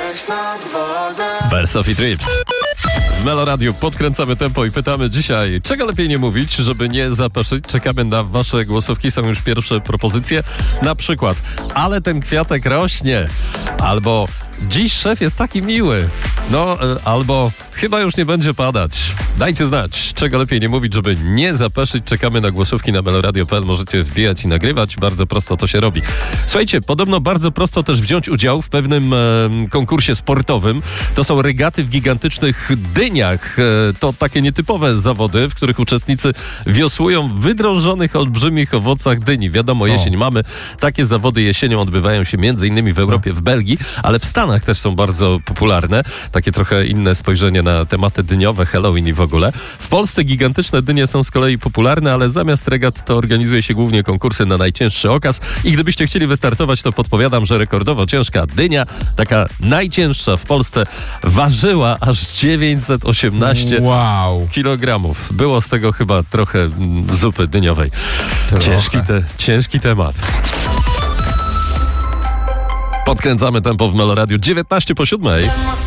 Versofi Trips. W Meloradiu podkręcamy tempo i pytamy dzisiaj, czego lepiej nie mówić, żeby nie zapeszyć. Czekamy na wasze głosówki, są już pierwsze propozycje. Na przykład, ale ten kwiatek rośnie. Albo dziś szef jest taki miły. No, albo chyba już nie będzie padać. Dajcie znać, czego lepiej nie mówić, żeby nie zapeszyć. Czekamy na głosówki na meloradio.pl. Możecie wbijać i nagrywać. Bardzo prosto to się robi. Słuchajcie, podobno bardzo prosto też wziąć udział w pewnym konkursie sportowym. To są regaty w gigantycznych dyniach. To takie nietypowe zawody, w których uczestnicy wiosłują w wydrążonych olbrzymich owocach dyni. Wiadomo, jesień mamy. Takie zawody jesienią odbywają się m.in. w Europie, w Belgii, ale w Stanach też są bardzo popularne. Takie trochę inne spojrzenie na tematy dyniowe, Halloween i w ogóle. W Polsce gigantyczne dynie są z kolei popularne, ale zamiast regat to organizuje się głównie konkursy na najcięższy okaz. I gdybyście chcieli wystartować, to podpowiadam, że rekordowo ciężka dynia, taka najcięższa w Polsce, ważyła aż 918 kilogramów. Było z tego chyba trochę zupy dyniowej. Ciężki temat. Podkręcamy tempo w Meloradiu 19:07.